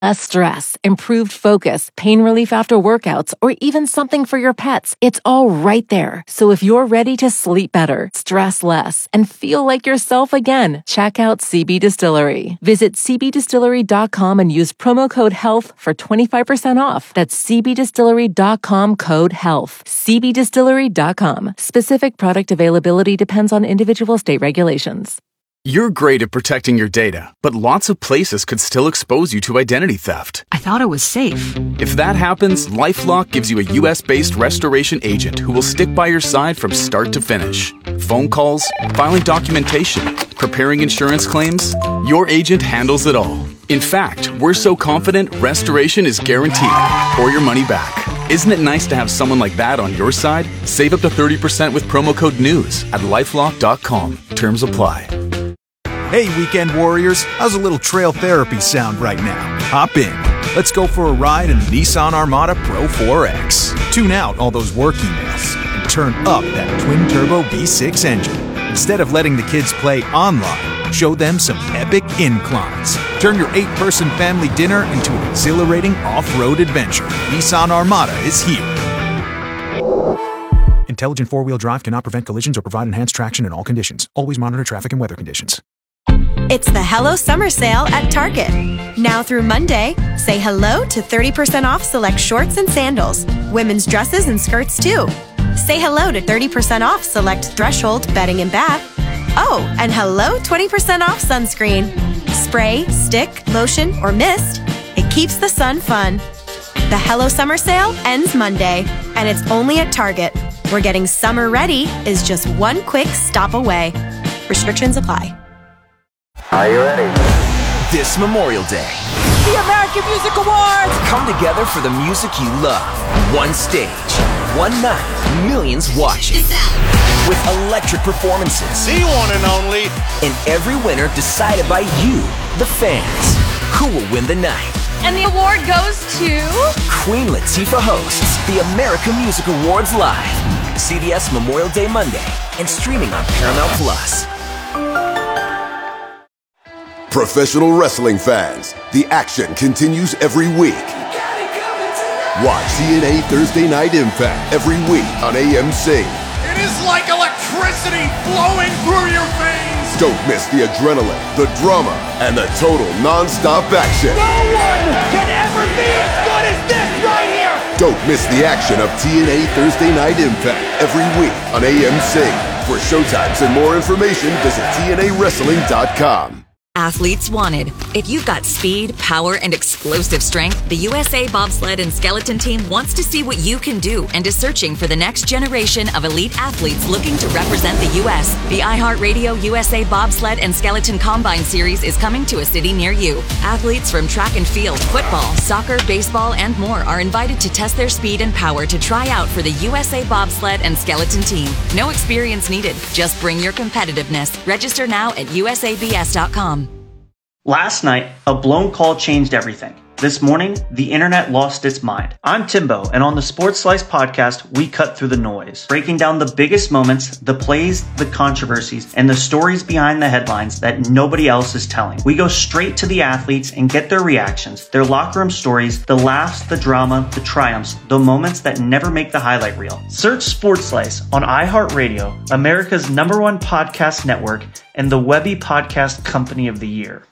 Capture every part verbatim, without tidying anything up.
Less stress, improved focus, pain relief after workouts, or even something for your pets. It's all right there. So if you're ready to sleep better, stress less, and feel like yourself again, check out C B Distillery. Visit c b distillery dot com and use promo code HEALTH for twenty-five percent off. That's c b distillery dot com code HEALTH. c b distillery dot com. Specific product availability depends on individual state regulations. You're great at protecting your data, but lots of places could still expose you to identity theft. I thought it was safe. If that happens, LifeLock gives you a U S-based restoration agent who will stick by your side from start to finish. Phone calls, filing documentation, preparing insurance claims, your agent handles it all. In fact, we're so confident restoration is guaranteed or your money back. Isn't it nice to have someone like that on your side? Save up to thirty percent with promo code NEWS at lifelock dot com. Terms apply. Hey, weekend warriors, how's a little trail therapy sound right now? Hop in. Let's go for a ride in the Nissan Armada Pro four X. Tune out all those work emails and turn up that twin-turbo V six engine. Instead of letting the kids play online, show them some epic inclines. Turn your eight-person family dinner into an exhilarating off-road adventure. Nissan Armada is here. Intelligent four-wheel drive cannot prevent collisions or provide enhanced traction in all conditions. Always monitor traffic and weather conditions. It's the Hello Summer Sale at Target. Now through Monday, say hello to thirty percent off select shorts and sandals, women's dresses and skirts too. Say hello to thirty percent off select Threshold bedding and bath. Oh, and hello twenty percent off sunscreen. Spray, stick, lotion, or mist, it keeps the sun fun. The Hello Summer Sale ends Monday, and it's only at Target, where getting summer ready is just one quick stop away. Restrictions apply. Are you ready? This Memorial Day, the American Music Awards! Come together for the music you love. One stage, one night, millions watching. With electric performances. The one and only. And every winner decided by you, the fans. Who will win the night? And the award goes to... Queen Latifah hosts the American Music Awards live. C B S Memorial Day Monday and streaming on Paramount Plus. Professional wrestling fans, the action continues every week. Watch T N A Thursday Night Impact every week on A M C. It is like electricity flowing through your veins. Don't miss the adrenaline, the drama, and the total non-stop action. No one can ever be as good as this right here. Don't miss the action of T N A Thursday Night Impact every week on A M C. For showtimes and more information, visit T N A wrestling dot com. Athletes wanted. If you've got speed, power, and explosive strength, the U S A Bobsled and Skeleton Team wants to see what you can do and is searching for the next generation of elite athletes looking to represent the U S The iHeartRadio U S A Bobsled and Skeleton Combine Series is coming to a city near you. Athletes from track and field, football, soccer, baseball, and more are invited to test their speed and power to try out for the U S A Bobsled and Skeleton Team. No experience needed. Just bring your competitiveness. Register now at U S A B S dot com. Last night, a blown call changed everything. This morning, the internet lost its mind. I'm Timbo, and on the Sports Slice podcast, we cut through the noise, breaking down the biggest moments, the plays, the controversies, and the stories behind the headlines that nobody else is telling. We go straight to the athletes and get their reactions, their locker room stories, the laughs, the drama, the triumphs, the moments that never make the highlight reel. Search Sports Slice on iHeartRadio, America's number one podcast network, and the Webby Podcast Company of the Year.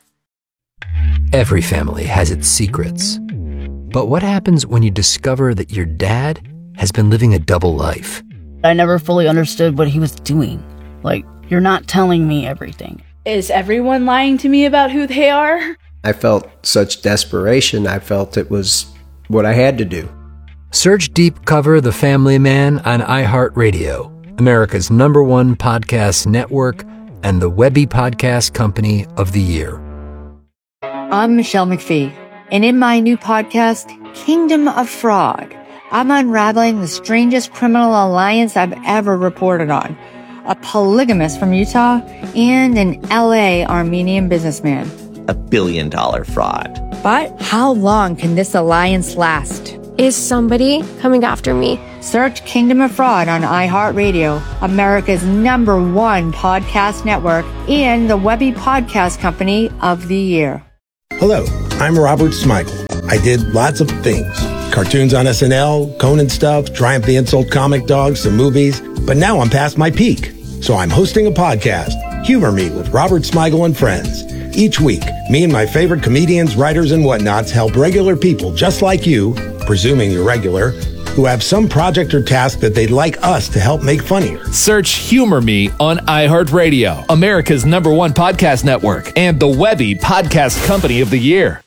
Every family has its secrets. But what happens when you discover that your dad has been living a double life? I never fully understood what he was doing. Like, you're not telling me everything. Is everyone lying to me about who they are? I felt such desperation. I felt it was what I had to do. Search Deep Cover The Family Man on iHeartRadio, America's number one podcast network, and the Webby Podcast Company of the Year. I'm Michelle McPhee, and in my new podcast, Kingdom of Fraud, I'm unraveling the strangest criminal alliance I've ever reported on. A polygamist from Utah and an L A Armenian businessman. A billion dollar fraud. But how long can this alliance last? Is somebody coming after me? Search Kingdom of Fraud on iHeartRadio, America's number one podcast network, and the Webby Podcast Company of the Year. Hello, I'm Robert Smigel. I did lots of things. Cartoons on S N L, Conan stuff, Triumph the Insult Comic Dogs, some movies. But now I'm past my peak. So I'm hosting a podcast, Humor Me with Robert Smigel and Friends. Each week, me and my favorite comedians, writers, and whatnots help regular people just like you, presuming you're regular, who have some project or task that they'd like us to help make funnier. Search Humor Me on iHeartRadio, America's number one podcast network, and the Webby Podcast Company of the Year.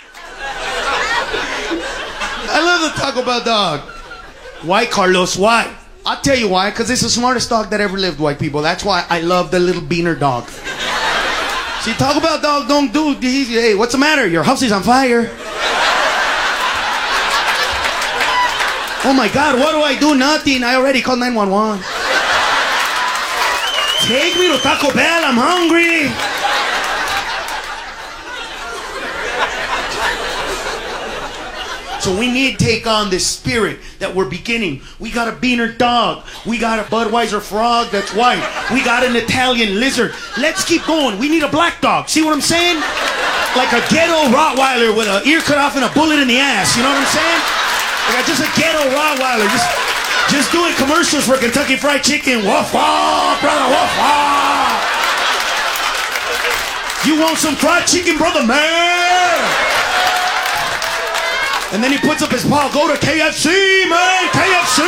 I love the Taco Bell dog. Why, Carlos? Why? I'll tell you why. Because it's the smartest dog that ever lived, white people. That's why I love the little beaner dog. See, Taco Bell dog don't do... He's, hey, what's the matter? Your house is on fire. Oh my God, what do I do? Nothing. I already called nine one one. Take me to Taco Bell. I'm hungry. So we need to take on this spirit that we're beginning. We got a beaner dog. We got a Budweiser frog that's white. We got an Italian lizard. Let's keep going. We need a black dog. See what I'm saying? Like a ghetto Rottweiler with an ear cut off and a bullet in the ass. You know what I'm saying? Like just a ghetto Rottweiler. Just, just doing commercials for Kentucky Fried Chicken. Woof, woof, brother, woof, woof. You want some fried chicken, brother, man? And then he puts up his paw, go to K F C, man, K F C!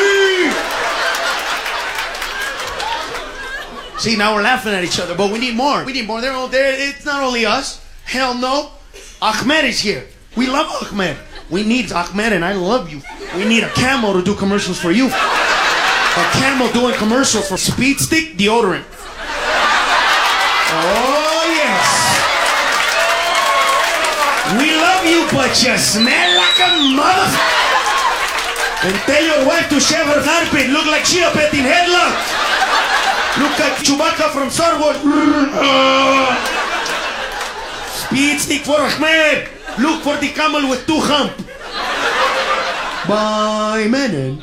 See, now we're laughing at each other, but we need more. We need more. They're all there. It's not only us. Hell no. Ahmed is here. We love Ahmed. We need Ahmed, and I love you. We need a Camel to do commercials for you. A Camel doing commercials for Speed Stick deodorant. Oh, yes. We love you, but you smell like a mother. And tell your wife to shave her armpit. Look like she a petting headlock. Look like Chewbacca from Star Wars. Speed Stick for Ahmed. Look for the camel with two hump. Bye, man.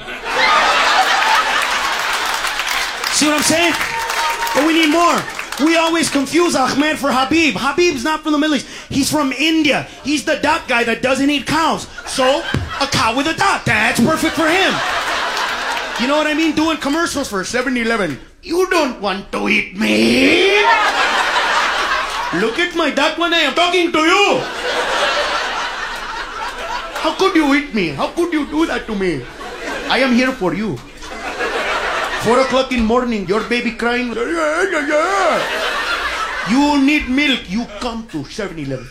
See what I'm saying? But we need more. We always confuse Ahmed for Habib. Habib's not from the Middle East. He's from India. He's the duck guy that doesn't eat cows. So, a cow with a duck. That's perfect for him. You know what I mean? Doing commercials for seven eleven. You don't want to eat me. Look at my duck when I am talking to you. How could you eat me? How could you do that to me? I am here for you. Four o'clock in the morning, your baby crying. You need milk. You come to seven eleven.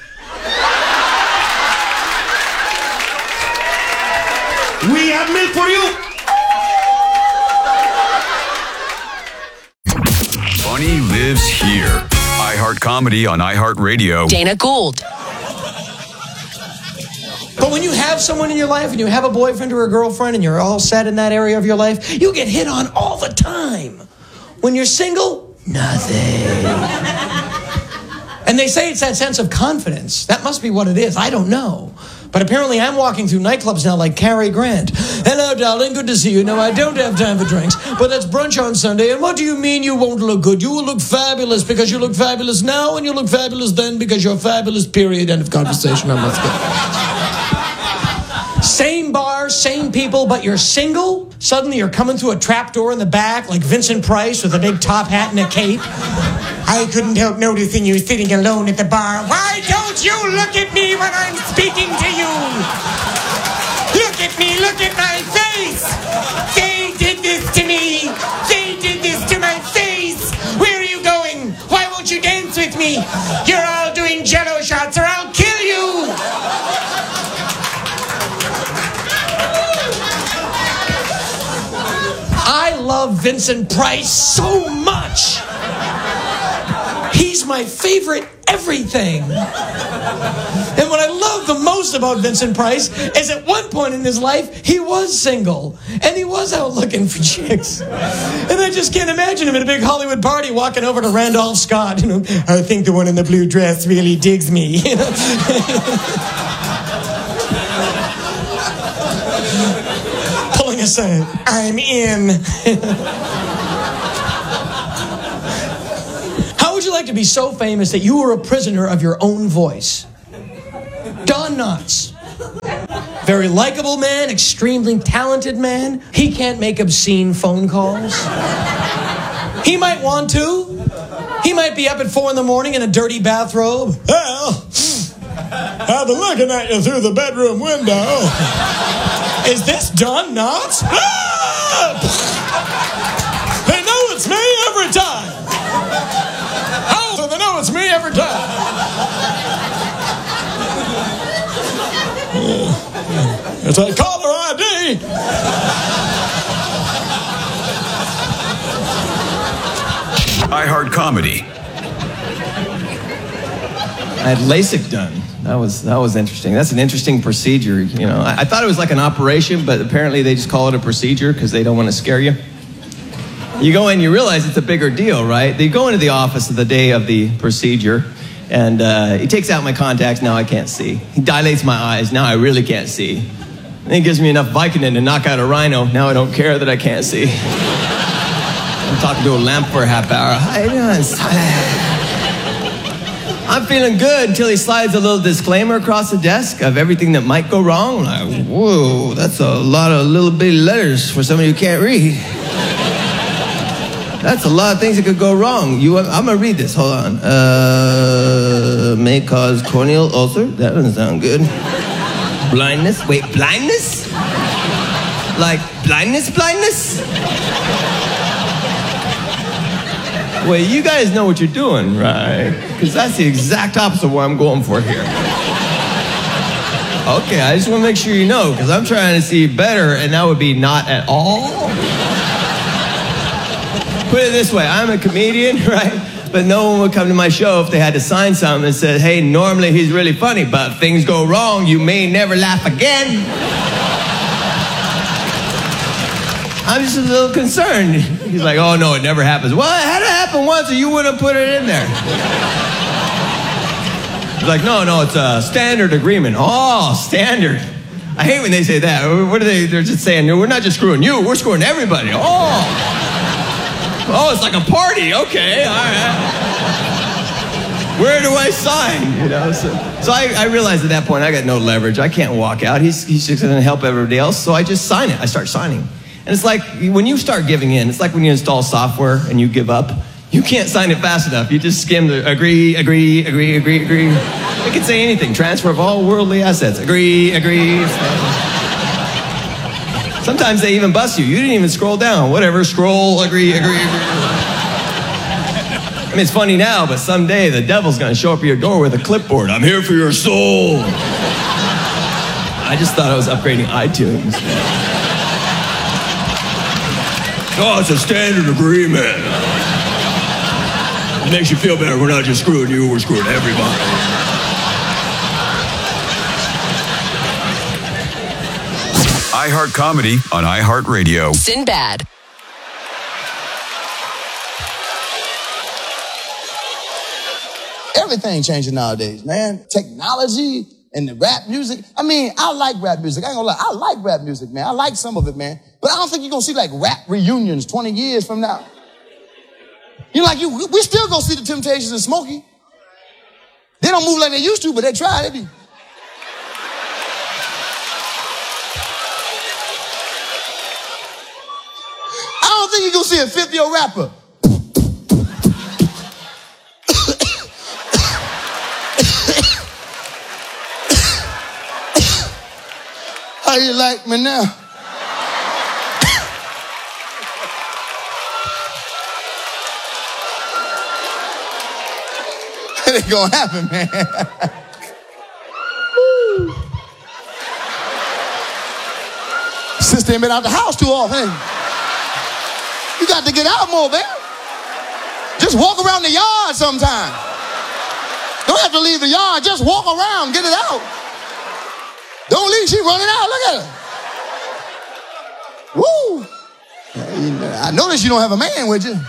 We have milk for you. Funny lives here. iHeart Comedy on iHeartRadio. Dana Gould. But when you have someone in your life and you have a boyfriend or a girlfriend and you're all set in that area of your life, you get hit on all the time. When you're single, nothing. And they say it's that sense of confidence. That must be what it is. I don't know. But apparently I'm walking through nightclubs now like Cary Grant. Hello, darling. Good to see you. No, I don't have time for drinks, but let's brunch on Sunday. And what do you mean you won't look good? You will look fabulous because you look fabulous now, and you look fabulous then because you're fabulous, period. End of conversation. I'm let's go. Same bar, same people, but you're single? Suddenly you're coming through a trapdoor in the back like Vincent Price with a big top hat and a cape. I couldn't help noticing you sitting alone at the bar. Why don't you look at me when I'm speaking to you? Look at me, look at my face. They did this to me. They did this to my face. Where are you going? Why won't you dance with me? You're all doing jello shots or I'll kill you. I love Vincent Price so much. He's my favorite everything. And what I love the most about Vincent Price is at one point in his life, he was single. And he was out looking for chicks. And I just can't imagine him at a big Hollywood party walking over to Randolph Scott. You know, I think the one in the blue dress really digs me. You know? Pulling aside, I'm in. How would you like to be so famous that you were a prisoner of your own voice? Don Knotts. Very likable man, extremely talented man. He can't make obscene phone calls. He might want to. He might be up at four in the morning in a dirty bathrobe. Well, I've been looking at you through the bedroom window. Is this Don Knotts? Ah! They know it's me every time. Oh, so they know it's me every time. Uh, it's like caller I D. iHeart Comedy. I had LASIK done. That was that was interesting. That's an interesting procedure. You know, I, I thought it was like an operation, but apparently they just call it a procedure because they don't want to scare you. You go in, you realize it's a bigger deal, right? They go into the office the day of the procedure, and uh, he takes out my contacts. Now I can't see. He dilates my eyes. Now I really can't see. And he gives me enough Vicodin to knock out a rhino. Now I don't care that I can't see. I'm talking to a lamp for a half hour. How you doing? I'm feeling good until he slides a little disclaimer across the desk of everything that might go wrong. I'm like, whoa, that's a lot of little bitty letters for somebody who can't read. That's a lot of things that could go wrong. You, I'm gonna read this. Hold on. Uh, may cause corneal ulcer. That doesn't sound good. Blindness. Wait, blindness? Like blindness, blindness? Wait, you guys know what you're doing, right? Because that's the exact opposite of what I'm going for here. Okay, I just want to make sure you know, because I'm trying to see better, and that would be not at all. Put it this way, I'm a comedian, right? But no one would come to my show if they had to sign something that said, hey, normally he's really funny, but if things go wrong, you may never laugh again. I'm just a little concerned. He's like, oh, no, it never happens. Well, it had to happen once or you wouldn't have put it in there. He's like, no, no, it's a standard agreement. Oh, standard. I hate when they say that. What are they? They're just saying, we're not just screwing you, we're screwing everybody. Oh. Oh, it's like a party. Okay, all right. Where do I sign? You know, so, so I, I realized at that point I got no leverage. I can't walk out. He's, he's just going to help everybody else. So I just sign it. I start signing. And it's like when you start giving in, it's like when you install software and you give up. You can't sign it fast enough. You just skim the agree, agree, agree, agree, agree. It can say anything. Transfer of all worldly assets. Agree, agree. Sometimes they even bust you. You didn't even scroll down. Whatever, scroll, agree, agree, agree. I mean, it's funny now, but someday the devil's going to show up at your door with a clipboard. I'm here for your soul. I just thought I was upgrading iTunes. Oh, it's a standard agreement. It makes you feel better. We're not just screwing you, we're screwing everybody. iHeart Comedy on iHeartRadio. Sinbad. Everything changing nowadays, man. Technology and the rap music. I mean, I like rap music. I ain't gonna lie. I like rap music, man. I like some of it, man. But I don't think you're gonna see like rap reunions twenty years from now. You know, like you, we still gonna see the Temptations and Smokey. They don't move like they used to, but they try. They be. I don't think you're gonna see a fifty-year-old rapper. How you like me now? It ain't gonna happen, man. Sister ain't been out the house too often. You got to get out more, man. Just walk around the yard sometime. Don't have to leave the yard. Just walk around, get it out. Don't leave, she running out. Look at her. Woo! I noticed you don't have a man with you.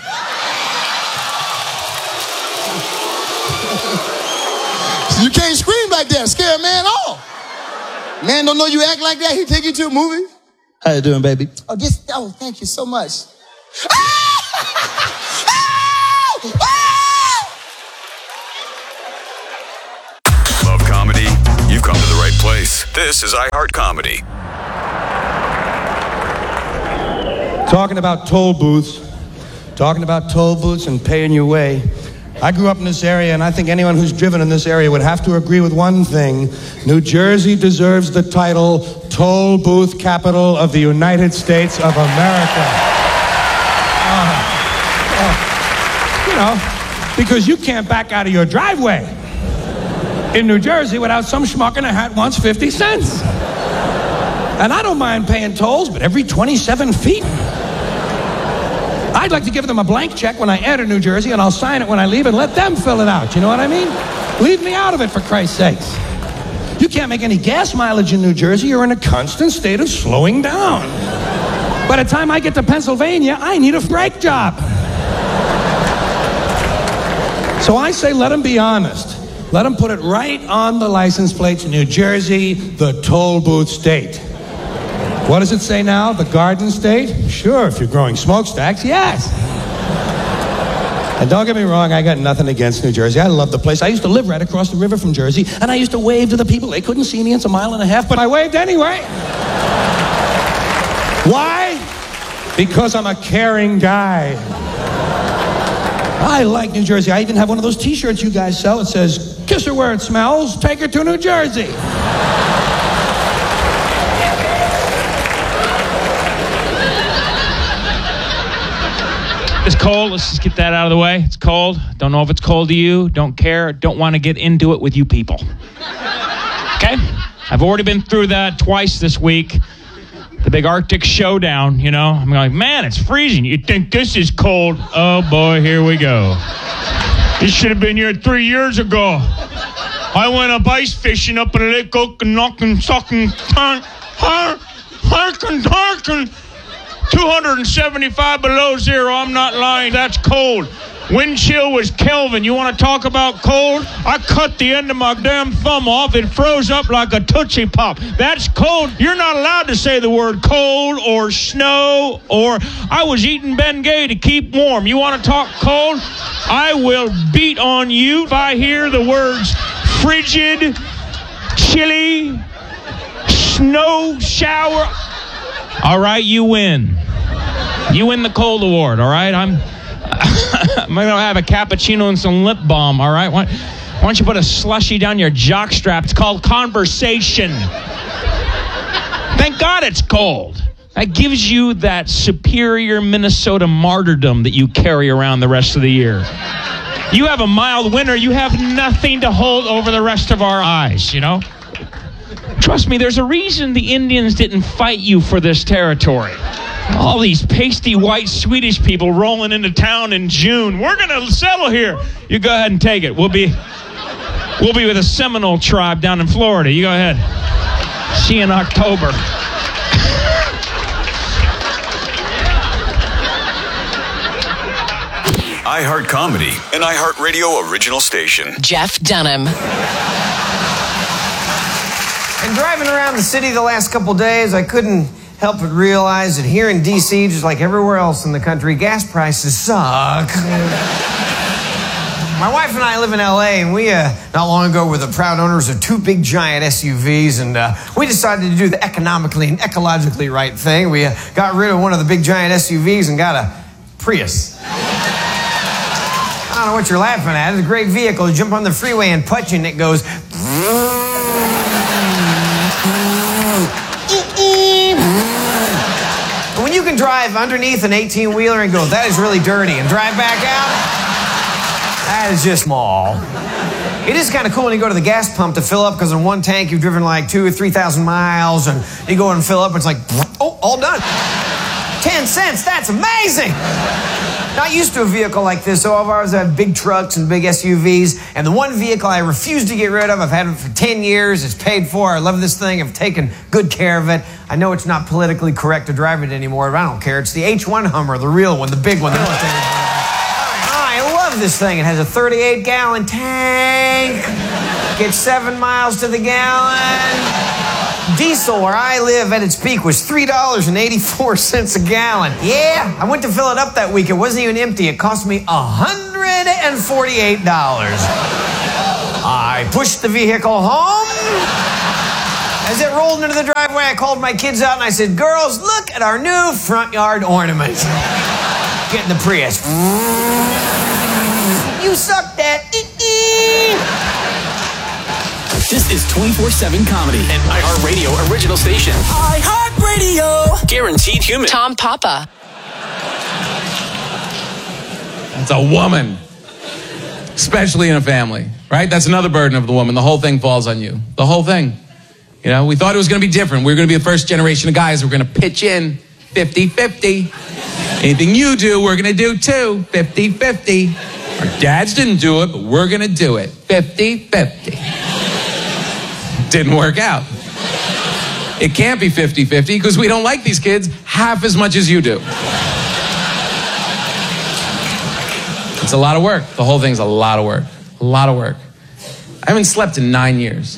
You can't scream like that, scare a man off. Man don't know you act like that, he take you to a movie. How you doing, baby? Oh, just, oh, thank you so much. Love comedy? You've come to the right This is iHeart Comedy. Talking about toll booths, talking about toll booths and paying your way. I grew up in this area, and I think anyone who's driven in this area would have to agree with one thing. New Jersey deserves the title Toll Booth Capital of the United States of America. Uh, uh, you know, because you can't back out of your driveway in New Jersey without some schmuck in a hat wants fifty cents. And I don't mind paying tolls, but every twenty-seven feet? I'd like to give them a blank check when I enter New Jersey, and I'll sign it when I leave and let them fill it out. You know what I mean? Leave me out of it, for Christ's sakes. You can't make any gas mileage in New Jersey. You're in a constant state of slowing down. By the time I get to Pennsylvania, I need a brake job. So I say let them be honest. Let them put it right on the license plates. New Jersey, the toll booth state. What does it say now? The Garden State? Sure, if you're growing smokestacks, yes. And don't get me wrong, I got nothing against New Jersey. I love the place. I used to live right across the river from Jersey, and I used to wave to the people. They couldn't see me. It's a mile and a half, but I waved anyway. Why? Because I'm a caring guy. I like New Jersey. I even have one of those t-shirts you guys sell. It says, kiss her where it smells, take her to New Jersey. It's cold. Let's just get that out of the way. It's cold. Don't know if it's cold to you. Don't care. Don't want to get into it with you people. Okay? I've already been through that twice this week. The big Arctic showdown, you know. I'm like, man, it's freezing. You think this is cold? Oh, boy, here we go. This should have been here three years ago. I went up ice fishing up in Lake Okanagan, sucking, harkin, harkin. two hundred seventy-five below zero. I'm not lying. That's cold. Wind chill was Kelvin. You want to talk about cold? I cut the end of my damn thumb off. It froze up like a Tootsie Pop. That's cold. You're not allowed to say the word cold or snow or I was eating Bengay to keep warm. You want to talk cold? I will beat on you if I hear the words frigid, chilly, snow shower. All right, you win. You win the cold award, all right? I'm I'm going to have a cappuccino and some lip balm, all right? Why, why don't you put a slushie down your jockstrap? It's called conversation. Thank God it's cold. That gives you that superior Minnesota martyrdom that you carry around the rest of the year. You have a mild winter, you have nothing to hold over the rest of our eyes, you know? Trust me, there's a reason the Indians didn't fight you for this territory. All these pasty white Swedish people rolling into town in June. We're going to settle here. You go ahead and take it. We'll be we'll be with the Seminole tribe down in Florida. You go ahead. See you in October. iHeart Comedy, an iHeartRadio original station. Jeff Dunham. And driving around the city the last couple days, I couldn't help but realize that here in D C, just like everywhere else in the country, gas prices suck. My wife and I live in L A, and we, uh, not long ago, were the proud owners of two big giant S U Vs, and uh, we decided to do the economically and ecologically right thing. We uh, got rid of one of the big giant S U Vs and got a Prius. I don't know what you're laughing at. It's a great vehicle. You jump on the freeway and punch, and it goes... When you can drive underneath an eighteen-wheeler and go, that is really dirty, and drive back out, that is just small. It is kind of cool when you go to the gas pump to fill up, because in one tank you've driven like two or three thousand miles, and you go and fill up, and it's like, oh, all done. Ten cents, that's amazing. Not used to a vehicle like this. So I've always had big trucks and big S U Vs. And the one vehicle I refuse to get rid of, I've had it for ten years. It's paid for. I love this thing. I've taken good care of it. I know it's not politically correct to drive it anymore, but I don't care. It's the H one Hummer, the real one, the big one. The military one. I love this thing. It has a thirty-eight gallon tank. Gets seven miles to the gallon. Diesel, where I live at its peak, was three dollars and eighty-four cents a gallon. Yeah, I went to fill it up that week. It wasn't even empty. It cost me one hundred forty-eight dollars. I pushed the vehicle home, As it rolled into the driveway, I called my kids out and I said, girls, look at our new front yard ornament. Get in the Prius. You suck that. This is twenty-four seven comedy, an iHeartRadio original station. iHeartRadio. Guaranteed human. Tom Papa. That's a woman. Especially in a family, right? That's another burden of the woman. The whole thing falls on you. The whole thing. You know, we thought it was going to be different. We were going to be the first generation of guys who were going to pitch in fifty-fifty. Anything you do, we're going to do too. fifty-fifty. Our dads didn't do it, but we're going to do it. fifty-fifty. Didn't work out. It can't be fifty-fifty because we don't like these kids half as much as you do. It's a lot of work. The whole thing's a lot of work. A lot of work. I haven't slept in nine years.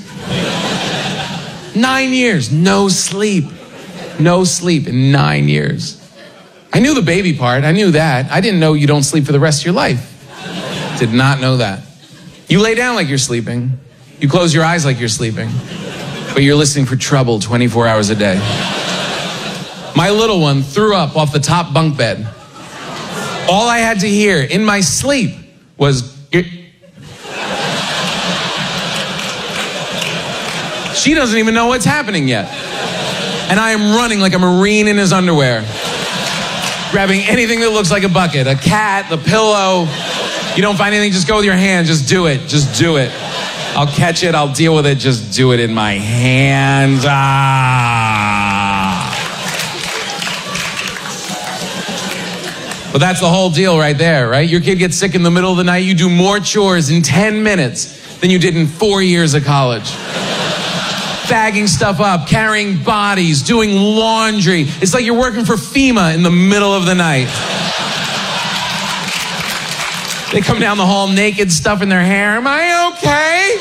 Nine years. No sleep. No sleep in nine years. I knew the baby part. I knew that. I didn't know you don't sleep for the rest of your life. Did not know that. You lay down like you're sleeping. You close your eyes like you're sleeping. But you're listening for trouble twenty-four hours a day. My little one threw up off the top bunk bed. All I had to hear in my sleep was... She doesn't even know what's happening yet. And I am running like a Marine in his underwear. Grabbing anything that looks like a bucket. A cat, the pillow. You don't find anything, just go with your hand. Just do it. Just do it. I'll catch it. I'll deal with it. Just do it in my hands. Ah. But that's the whole deal right there, right? Your kid gets sick in the middle of the night. You do more chores in ten minutes than you did in four years of college. Bagging stuff up, carrying bodies, doing laundry. It's like you're working for FEMA in the middle of the night. They come down the hall naked, stuff in their hair. Am I okay?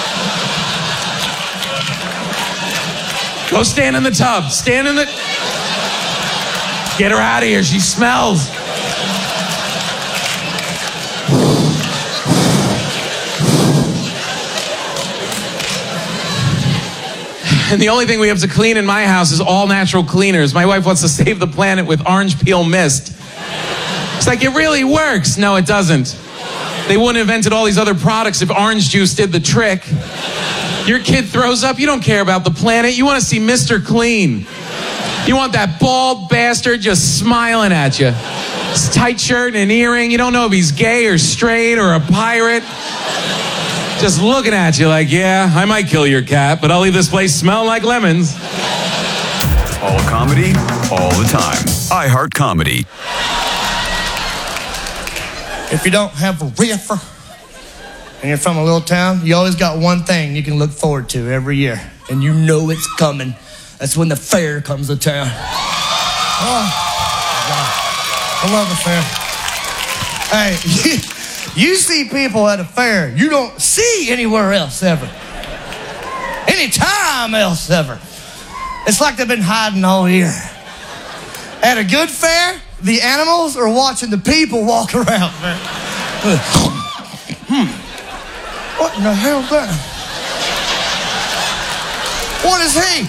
Go stand in the tub. Stand in the... Get her out of here. She smells. And the only thing we have to clean in my house is all natural cleaners. My wife wants to save the planet with orange peel mist. It's like, it really works. No, it doesn't. They wouldn't have invented all these other products if orange juice did the trick. Your kid throws up, you don't care about the planet. You want to see Mister Clean. You want that bald bastard just smiling at you. His tight shirt and an earring. You don't know if he's gay or straight or a pirate. Just looking at you like, yeah, I might kill your cat, but I'll leave this place smelling like lemons. All comedy, all the time. iHeart Comedy. If you don't have a reefer and you're from a little town, you always got one thing you can look forward to every year, and you know it's coming. That's when the fair comes to town. Oh, I love the fair. Hey, you see people at a fair you don't see anywhere else ever. Anytime else ever. It's like they've been hiding all year. At a good fair, the animals are watching the people walk around, man. Hmm. What in the hell's that? What is he?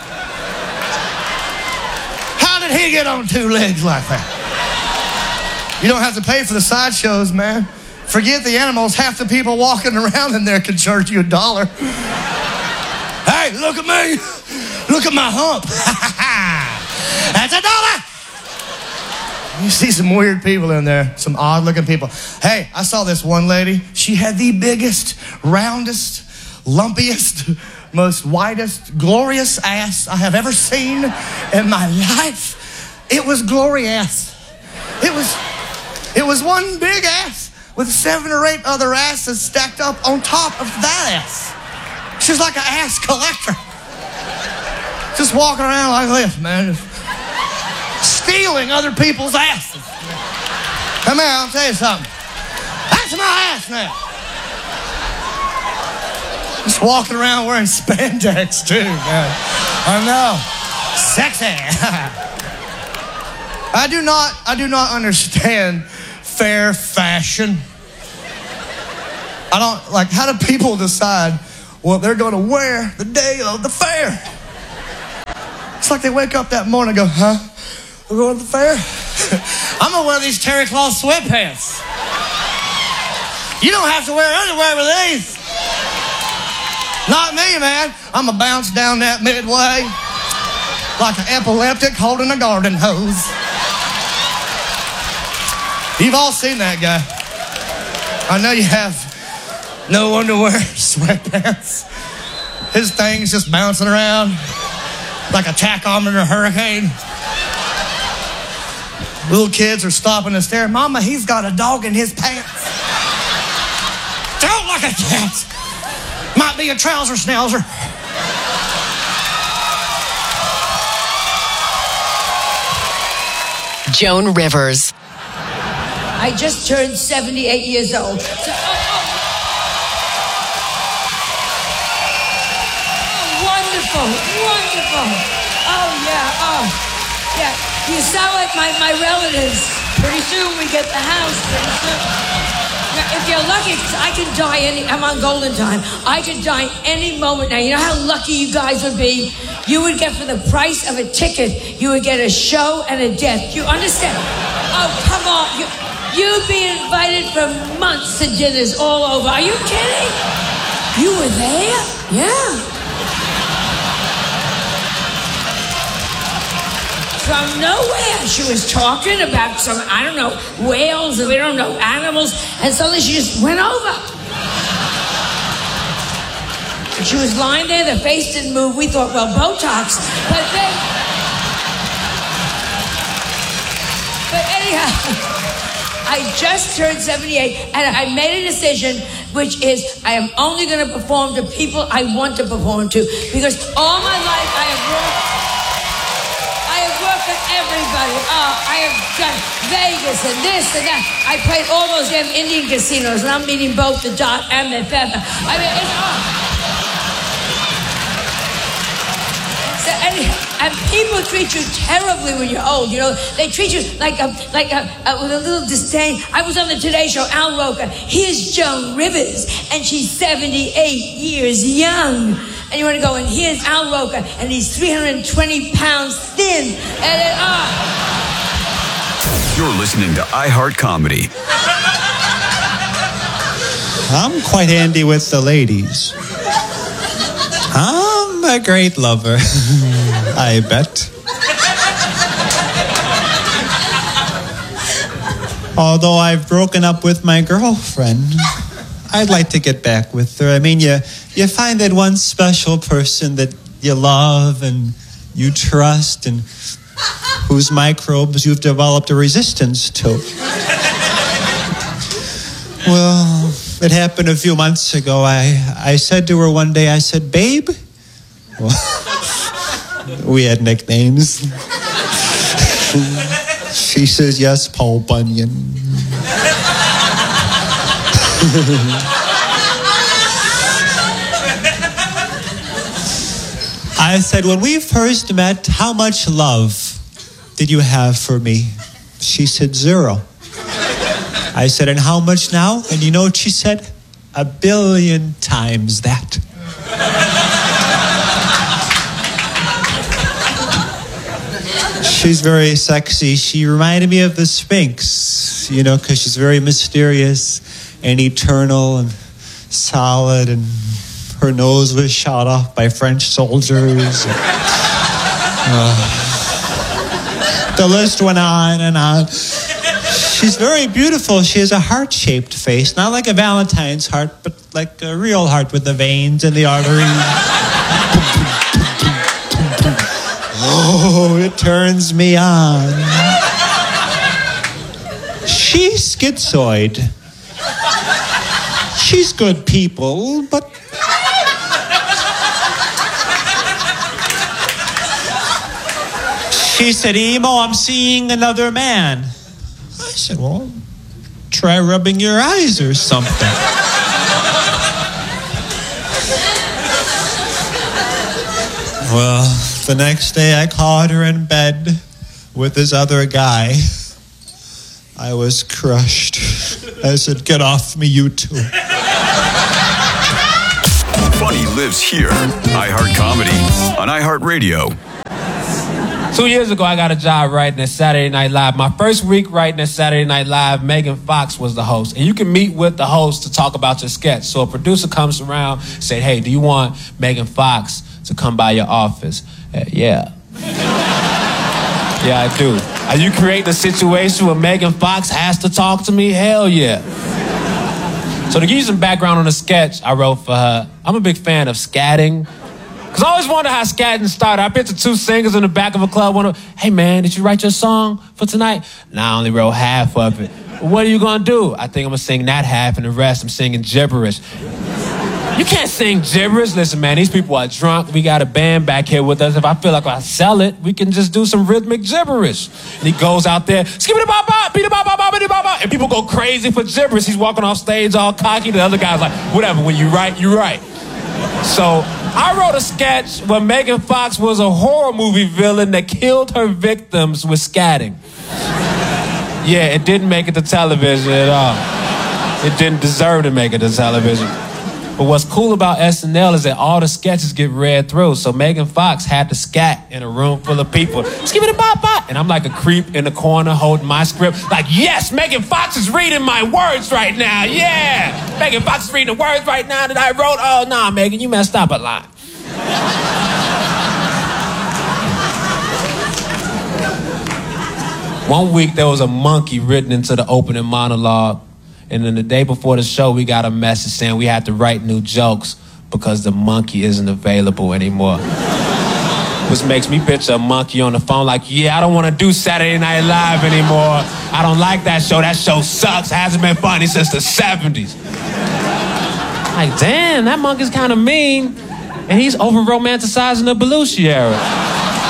How did he get on two legs like that? You don't have to pay for the sideshows, man. Forget the animals. Half the people walking around in there can charge you a dollar. Hey, look at me. Look at my hump. That's a dollar. You see some weird people in there, some odd-looking people. Hey, I saw this one lady. She had the biggest, roundest, lumpiest, most whitest, glorious ass I have ever seen in my life. It was glorious. It was, it was one big ass with seven or eight other asses stacked up on top of that ass. She's like an ass collector. Just walking around like this, man. Stealing other people's asses. Come here, I'll tell you something. That's my ass now. Just walking around wearing spandex too, man. I know. Sexy. I do not, I do not understand fair fashion. I don't, like, how do people decide what they're going to wear the day of the fair. It's like they wake up that morning and go, huh? We're going to the fair? I'm going to wear these terry cloth sweatpants. You don't have to wear underwear with these. Not me, man. I'm going to bounce down that midway like an epileptic holding a garden hose. You've all seen that guy. I know you have. No underwear, sweatpants. His thing's just bouncing around like a tachometer in a hurricane. Little kids are stopping and staring. Mama, he's got a dog in his pants. Don't look at that. Might be a trouser schnauzer. Joan Rivers. I just turned seventy-eight years old. So, oh, oh. oh, wonderful, wonderful. Oh, yeah, oh, yeah. You sound like my, my relatives. Pretty soon we get the house. Pretty soon. Now, if you're lucky, I can die any, I'm on golden time. I could die any moment now. You know how lucky you guys would be? You would get, for the price of a ticket, you would get a show and a death. You understand? Oh, come on. You, you'd be invited for months to dinners all over. Are you kidding? You were there? Yeah. From nowhere, she was talking about some, I don't know, whales, and we don't know, animals, and suddenly she just went over. And she was lying there, the face didn't move. We thought, well, Botox. But then, but anyhow, I just turned seventy-eight, and I made a decision, which is I am only going to perform to people I want to perform to, because all my life I have worked. I have worked with everybody. Oh, I have done Vegas and this and that. I played all those damn Indian casinos, and I'm meeting both the Dot and the Feather. I mean, it's oh. So, and, and people treat you terribly when you're old. You know, they treat you like a, like a, a, with a little disdain. I was on the Today Show. Al Roker. Here's Joan Rivers, and she's seventy-eight years young. And you want to go, and here's Al Roker, and he's three hundred twenty pounds thin. And it, oh. You're listening to iHeart Comedy. I'm quite handy with the ladies. I'm a great lover, I bet. Although I've broken up with my girlfriend, I'd like to get back with her. I mean, you you find that one special person that you love and you trust and whose microbes you've developed a resistance to. Well, it happened a few months ago. I, I said to her one day, I said, babe? Well, we had nicknames. She says, yes, Paul Bunyan. I said, when we first met, how much love did you have for me? She said, zero. I said, and how much now? And you know what she said? A billion times that. She's very sexy. She reminded me of the Sphinx, you know, because she's very mysterious and eternal and solid, and her nose was shot off by French soldiers. uh, the list went on and on. She's very beautiful. She has a heart-shaped face, not like a Valentine's heart, but like a real heart with the veins and the arteries. Oh, it turns me on. She's schizoid. She's good people, but... She said, Emo, I'm seeing another man. I said, well, try rubbing your eyes or something. Well, the next day I caught her in bed with this other guy. I was crushed. I said, get off me, you two. Funny lives here. iHeart Comedy on iHeartRadio. Two years ago, I got a job writing at Saturday Night Live. My first week writing at Saturday Night Live, Megan Fox was the host. And you can meet with the host to talk about your sketch. So a producer comes around, said, hey, do you want Megan Fox to come by your office? Uh, yeah. Yeah, I do. Are you creating a situation where Megan Fox has to talk to me? Hell yeah. So to give you some background on the sketch I wrote for her, I'm a big fan of scatting. Because I always wonder how scatting started. I picture two singers in the back of a club. One of, hey man, did you write your song for tonight? Nah, I only wrote half of it. What are you gonna do? I think I'm gonna sing that half and the rest I'm singing gibberish. You can't sing gibberish. Listen, man, these people are drunk. We got a band back here with us. If I feel like I sell it, we can just do some rhythmic gibberish. And he goes out there, skip-a-da-ba-ba, beat-a-ba-ba-ba, beat-a-ba-ba, and people go crazy for gibberish. He's walking off stage all cocky. The other guy's like, whatever, when you write, you write. So I wrote a sketch where Megan Fox was a horror movie villain that killed her victims with scatting. Yeah, it didn't make it to television at all. It didn't deserve to make it to television. But what's cool about S N L is that all the sketches get read through. So Megan Fox had to scat in a room full of people. Just give it a bop bop. And I'm like a creep in the corner holding my script. Like, yes, Megan Fox is reading my words right now. Yeah. Megan Fox is reading the words right now that I wrote. Oh, nah, Megan, you messed up a lot. One week there was a monkey written into the opening monologue. And then the day before the show, we got a message saying we had to write new jokes because the monkey isn't available anymore. Which makes me picture a monkey on the phone like, yeah, I don't want to do Saturday Night Live anymore. I don't like that show. That show sucks. Hasn't been funny since the seventies. Like, damn, that monkey's kind of mean. And he's over-romanticizing the Belushi era.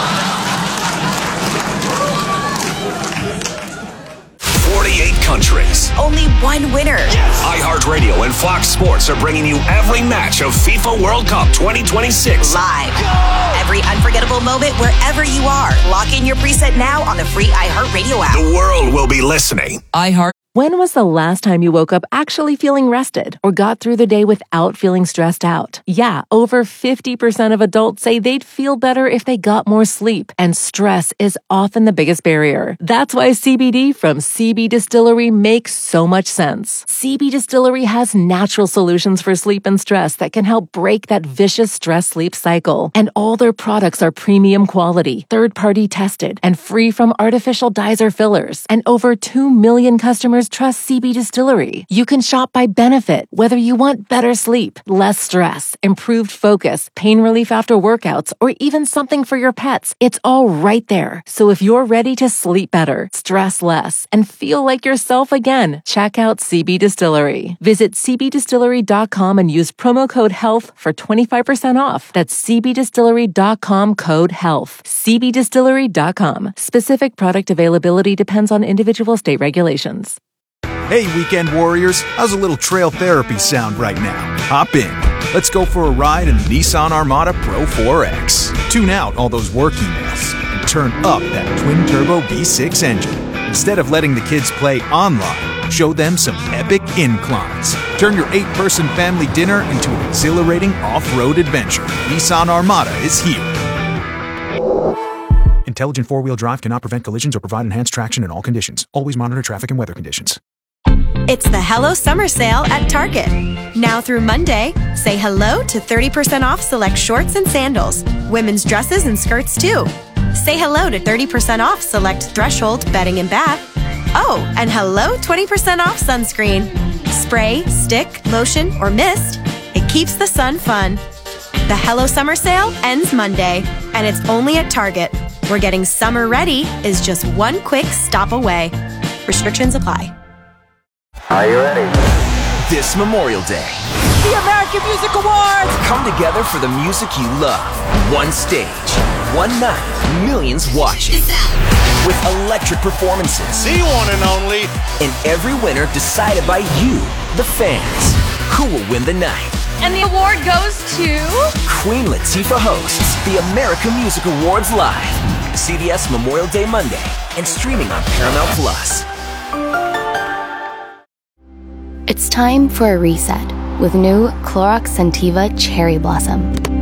Countries. Only one winner. Yes. iHeartRadio and Fox Sports are bringing you every match of FIFA World Cup twenty twenty-six. Live. Go! Every unforgettable moment wherever you are. Lock in your preset now on the free iHeartRadio app. The world will be listening. iHeart. When was the last time you woke up actually feeling rested or got through the day without feeling stressed out? Yeah, over fifty percent of adults say they'd feel better if they got more sleep, and stress is often the biggest barrier. That's why C B D from C B Distillery makes so much sense. C B Distillery has natural solutions for sleep and stress that can help break that vicious stress-sleep cycle. And all their products are premium quality, third-party tested, and free from artificial dyes or fillers. And over two million customers trust C B Distillery. You can shop by benefit, whether you want better sleep, less stress, improved focus, pain relief after workouts, or even something for your pets. It's all right there. So if you're ready to sleep better, stress less, and feel like yourself again, check out C B Distillery. Visit c b distillery dot com and use promo code HEALTH for twenty-five percent off. That's c b distillery dot com code HEALTH. c b distillery dot com. Specific product availability depends on individual state regulations. Hey, weekend warriors, how's a little trail therapy sound right now? Hop in. Let's go for a ride in the Nissan Armada Pro four X. Tune out all those work emails and turn up that twin-turbo V six engine. Instead of letting the kids play online, show them some epic inclines. Turn your eight-person family dinner into an exhilarating off-road adventure. Nissan Armada is here. Intelligent four-wheel drive cannot prevent collisions or provide enhanced traction in all conditions. Always monitor traffic and weather conditions. It's the Hello Summer Sale at Target. Now through Monday, say hello to thirty percent off select shorts and sandals, women's dresses and skirts too. Say hello to thirty percent off select Threshold bedding and bath. Oh, and hello twenty percent off sunscreen. Spray, stick, lotion, or mist. It keeps the sun fun. The Hello Summer Sale ends Monday, and it's only at Target, where getting summer ready is just one quick stop away. Restrictions apply. Are you ready? This Memorial Day, The American Music Awards! come together for the music you love. One stage, one night, millions watching. With electric performances. The one and only. And every winner decided by you, the fans. Who will win the night? And the award goes to... Queen Latifah hosts the American Music Awards live. C B S Memorial Day Monday and streaming on Paramount Plus. It's time for a reset. with new Clorox Scentiva Cherry Blossom.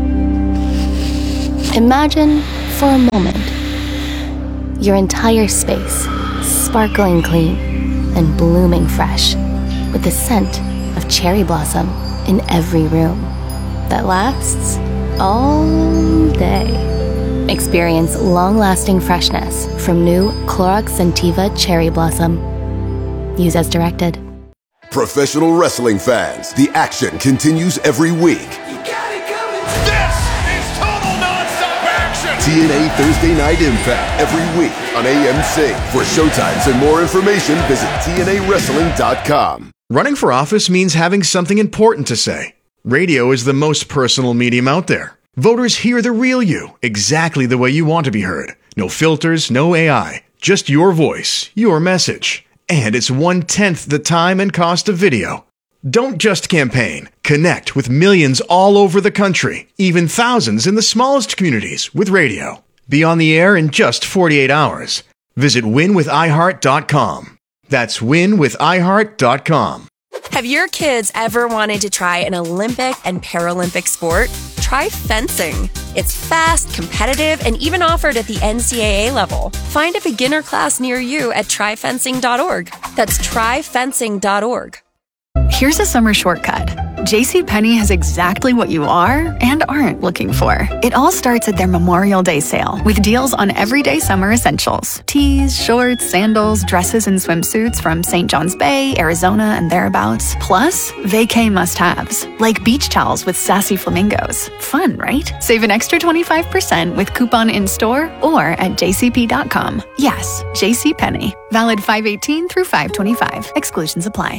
Imagine, for a moment, your entire space sparkling clean and blooming fresh with the scent of cherry blossom in every room that lasts all day. Experience long-lasting freshness from new Clorox Scentiva Cherry Blossom. Use as directed. Professional wrestling fans, the action continues every week. This is total nonstop action! T N A Thursday Night Impact every week on A M C. For showtimes and more information, visit T N A wrestling dot com. Running for office means having something important to say. Radio is the most personal medium out there. Voters hear the real you, exactly the way you want to be heard. No filters, no A I, just your voice, your message. And it's one-tenth the time and cost of video. Don't just campaign. Connect with millions all over the country, even thousands in the smallest communities with radio. Be on the air in just forty-eight hours. Visit win with i heart dot com. That's win with i heart dot com. Have your kids ever wanted to try an Olympic and Paralympic sport? Try fencing. It's fast, competitive, and even offered at the N C double A level. Find a beginner class near you at try fencing dot org. That's try fencing dot org. Here's a summer shortcut. JCPenney has exactly what you are and aren't looking for. It all starts at their Memorial Day sale with deals on everyday summer essentials. Tees, shorts, sandals, dresses, and swimsuits from Saint John's Bay, Arizona, and thereabouts. Plus, vacay must-haves, like beach towels with sassy flamingos. Fun, right? Save an extra twenty-five percent with coupon in-store or at j c p dot com. Yes, JCPenney. Valid five eighteen through five twenty-five. Exclusions apply.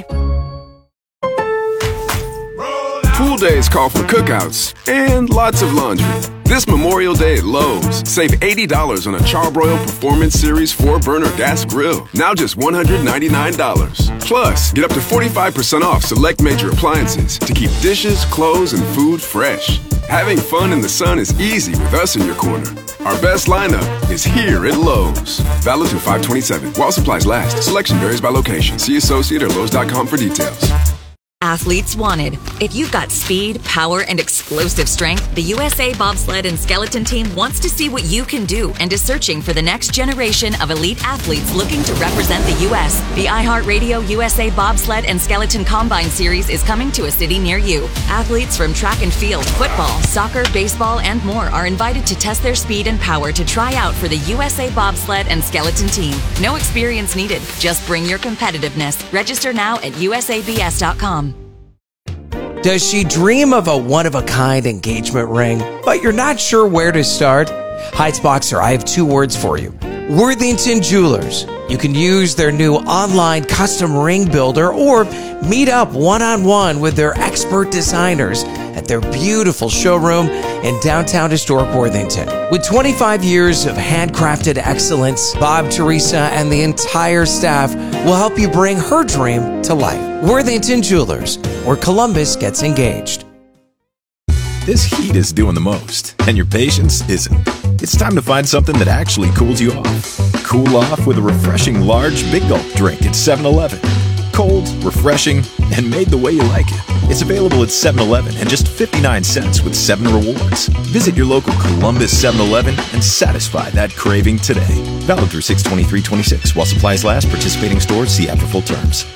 Pool days call for cookouts and lots of laundry. This Memorial Day at Lowe's, save eighty dollars on a Charbroil Performance Series four burner gas grill, now just one hundred ninety-nine dollars. Plus, get up to forty-five percent off select major appliances to keep dishes, clothes, and food fresh. Having fun in the sun is easy with us in your corner. Our best lineup is here at Lowe's. Valid through five twenty-seven. While supplies last. Selection varies by location. See associate or lowes dot com for details. Athletes wanted. If you've got speed, power, and explosive strength, the U S A Bobsled and Skeleton Team wants to see what you can do and is searching for the next generation of elite athletes looking to represent the U S. The iHeartRadio U S A Bobsled and Skeleton Combine Series is coming to a city near you. Athletes from track and field, football, soccer, baseball, and more are invited to test their speed and power to try out for the U S A Bobsled and Skeleton Team. No experience needed. Just bring your competitiveness. Register now at U S A B S dot com. Does she dream of a one-of-a-kind engagement ring, but you're not sure where to start? Heights Boxer, I have two words for you. Worthington Jewelers. You can use their new online custom ring builder or meet up one-on-one with their expert designers at their beautiful showroom in downtown historic Worthington. With twenty-five years of handcrafted excellence, Bob, Teresa, and the entire staff will help you bring her dream to life. Worthington Jewelers, where Columbus gets engaged. This heat is doing the most, and your patience isn't. It's time to find something that actually cools you off. Cool off with a refreshing large Big Gulp drink at seven eleven. Cold, refreshing, and made the way you like it. It's available at seven eleven and just fifty-nine cents with seven rewards. Visit your local Columbus seven eleven and satisfy that craving today. Valid through six twenty-three twenty-six. While supplies last, participating stores see app for full terms.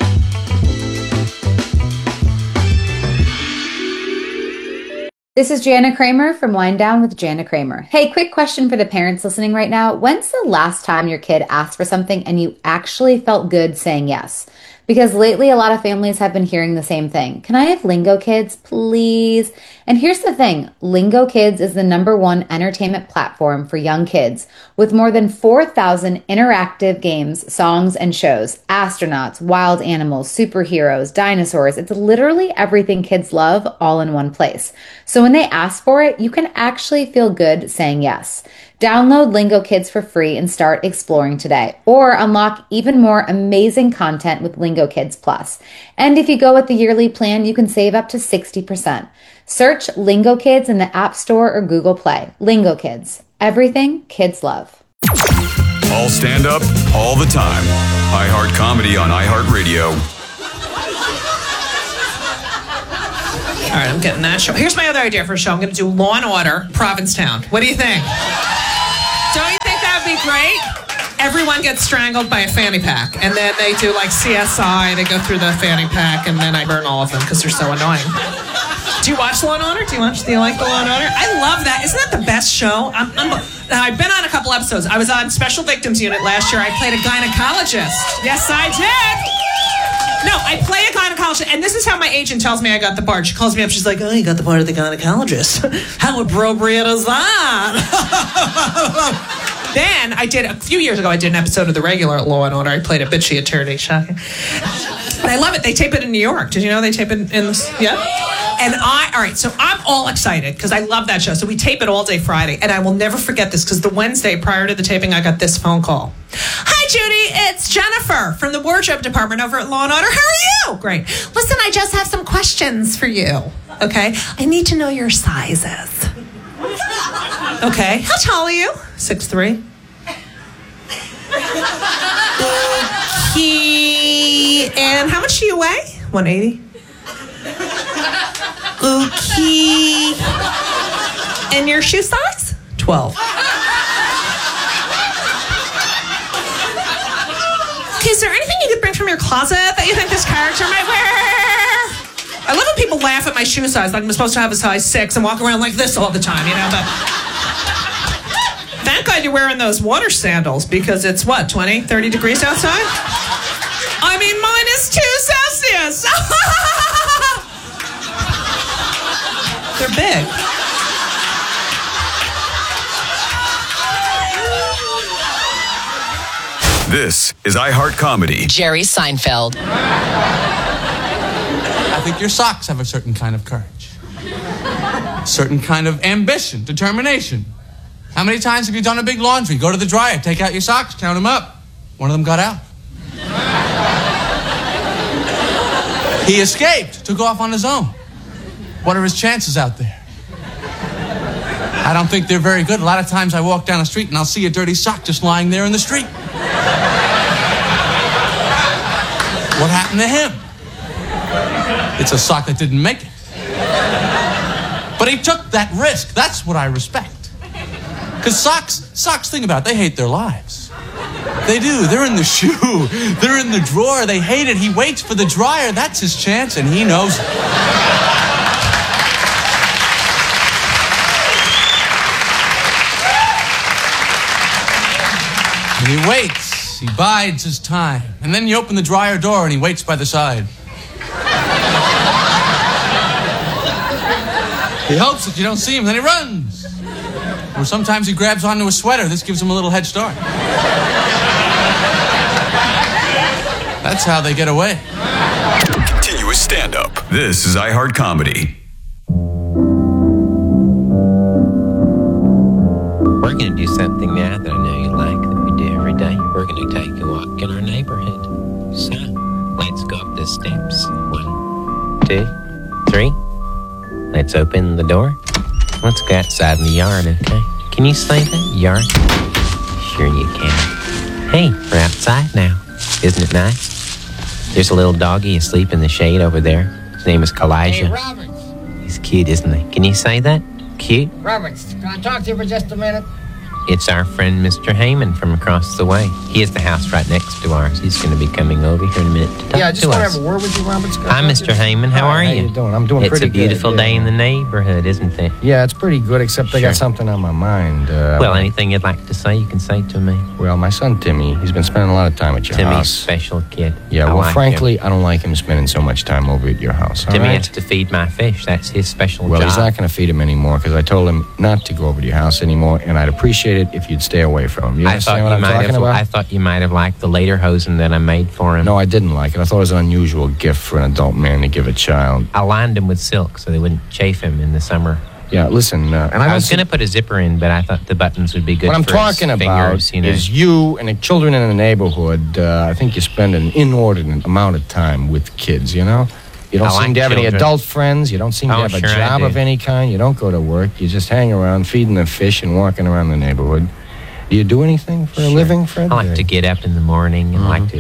This is Jana Kramer from Wind Down with Jana Kramer. Hey, quick question for the parents listening right now. When's the last time your kid asked for something and you actually felt good saying yes? Because lately a lot of families have been hearing the same thing. Can I have Lingo Kids, please? And here's the thing. Lingo Kids is the number one entertainment platform for young kids with more than four thousand interactive games, songs, and shows. Astronauts, wild animals, superheroes, dinosaurs. It's literally everything kids love all in one place. So when they ask for it, you can actually feel good saying yes. Download Lingo Kids for free and start exploring today, or unlock even more amazing content with Lingo Kids Plus. And if you go with the yearly plan, you can save up to sixty percent. Search Lingo Kids in the App Store or Google Play. Lingo Kids, everything kids love. All stand up, all the time. iHeart Comedy on iHeartRadio. All right, I'm getting that show. Here's my other idea for a show. I'm going to do Law and Order, Provincetown. What do you think? Don't you think that would be great? Everyone gets strangled by a fanny pack, and then they do like C S I. They go through the fanny pack, and then I burn all of them because they're so annoying. Do you watch Law and Order? Do you watch? Do you like the Law and Order? I love that. Isn't that the best show? I'm, I'm, now, I've been on a couple episodes. I was on Special Victims Unit last year. I played a gynecologist. Yes, I did. No, I play a gynecologist, and this is how my agent tells me I got the part. She calls me up. She's like, "Oh, you got the part of the gynecologist. How appropriate is that?" Then I did a few years ago. I did an episode of the regular Law and Order. I played a bitchy attorney. Shocking. And I love it. They tape it in New York. Did you know they tape it in this? Yeah. And I, all right, so I'm all excited because I love that show. So we tape it all day Friday, and I will never forget this because the Wednesday prior to the taping, I got this phone call. "Hi, Judy. It's Jennifer from the wardrobe department over at Law and Order. How are you?" "Great. Listen, I just have some questions for you. Okay? I need to know your sizes." "Okay. How tall are you?" six three. Okay. And how much do you weigh? one eighty. Okay. And your shoe size? twelve. Okay, is there anything you could bring from your closet that you think this character might wear? I love when people laugh at my shoe size, like I'm supposed to have a size six and walk around like this all the time, you know, but thank God you're wearing those water sandals because it's what, twenty, thirty degrees outside? I mean, mine is two Celsius. They're big. This is iHeart Comedy. Jerry Seinfeld. I think your socks have a certain kind of courage. A certain kind of ambition, determination. How many times have you done a big laundry? Go to the dryer, take out your socks, count them up. One of them got out. He escaped, took off on his own. What are his chances out there? I don't think they're very good. A lot of times I walk down the street and I'll see a dirty sock just lying there in the street. What happened to him? It's a sock that didn't make it. But he took that risk. That's what I respect. Because socks, socks, think about it, they hate their lives. They do. They're in the shoe. They're in the drawer. They hate it. He waits for the dryer. That's his chance, and he knows it. And he waits. He bides his time. And then you open the dryer door, and he waits by the side. He hopes that you don't see him, then he runs. Or sometimes he grabs onto a sweater. This gives him a little head start. That's how they get away. Continuous stand-up. This is iHeart Comedy. We're going to do something now that I know you like that we do every day. We're going to take a walk in our neighborhood. So, let's go up the steps. One, two, three. Let's open the door. Let's go outside in the yard, okay? Can you say that? Yard? Sure you can. Hey, we're outside now. Isn't it nice? There's a little doggy asleep in the shade over there. His name is Kalijah. Hey, Roberts. He's cute, isn't he? Can you say that? Cute? Roberts, can I talk to you for just a minute? It's our friend Mister Heyman from across the way. He has the house right next to ours. He's going to be coming over here in a minute to talk yeah, I just to want us. to have a word with you, Roberts. Hi, Mister Heyman. How Hi, are how you? you doing? I'm doing it's pretty It's a beautiful good, day yeah. in the neighborhood, isn't it? Yeah, it's pretty good, except I Sure. got something on my mind. Uh, Well, anything you'd like to say, you can say to me. Well, my son Timmy, he's been spending a lot of time at your Timmy's house. special kid. Yeah, I well, like frankly, him. I don't like him spending so much time over at your house. all Timmy right? has to feed my fish. That's his special Well, job. he's not going to feed him anymore because I told him not to go over to your house anymore, and I'd appreciate it if you'd stay away from him. You I understand thought what you I'm might talking have. about? I thought you might have liked the lederhosen that I made for him. No, I didn't like it. I thought it was an unusual gift for an adult man to give a child. I lined them with silk so they wouldn't chafe him in the summer. Yeah, listen, uh, and I, I was don't going to put a zipper in, but I thought the buttons would be good What I'm for talking his about fingers, you know. is you and the children in the neighborhood. Uh, I think you spend an inordinate amount of time with kids, you know? You don't I seem like to have any children. adult friends. You don't seem Oh, to have a sure I job do. of any kind. You don't go to work. You just hang around feeding the fish and walking around the neighborhood. Do you do anything for a living, Fred? I like to get up in the morning and Mhm. like to